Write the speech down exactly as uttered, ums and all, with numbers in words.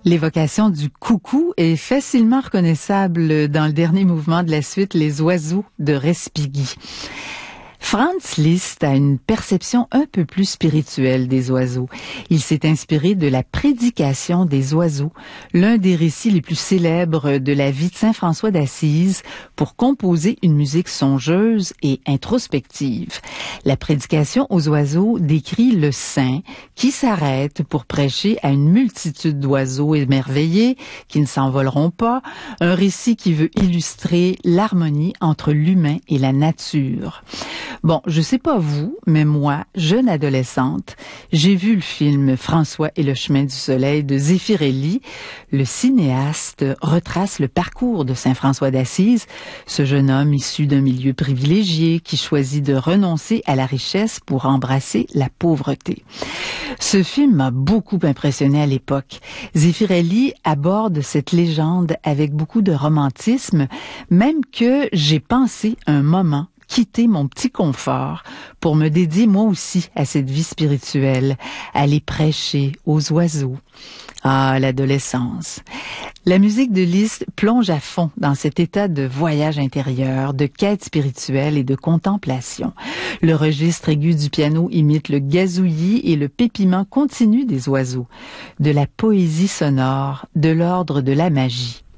L'évocation du coucou est facilement reconnaissable dans le dernier mouvement de la suite Les oiseaux de Respighi. Franz Liszt a une perception un peu plus spirituelle des oiseaux. Il s'est inspiré de la prédication des oiseaux, l'un des récits les plus célèbres de la vie de saint François d'Assise, pour composer une musique songeuse et introspective. La prédication aux oiseaux décrit le saint qui s'arrête pour prêcher à une multitude d'oiseaux émerveillés qui ne s'envoleront pas, un récit qui veut illustrer l'harmonie entre l'humain et la nature. Bon, je sais pas vous, mais moi, jeune adolescente, j'ai vu le film François et le chemin du soleil de Zeffirelli. Le cinéaste retrace le parcours de saint François d'Assise, ce jeune homme issu d'un milieu privilégié qui choisit de renoncer à la richesse pour embrasser la pauvreté. Ce film m'a beaucoup impressionné à l'époque. Zeffirelli aborde cette légende avec beaucoup de romantisme, même que j'ai pensé un moment quitter mon petit confort pour me dédier moi aussi à cette vie spirituelle, aller prêcher aux oiseaux. Ah, l'adolescence. La musique de Liszt plonge à fond dans cet état de voyage intérieur, de quête spirituelle et de contemplation. Le registre aigu du piano imite le gazouillis et le pépiment continu des oiseaux. De la poésie sonore, de l'ordre de la magie.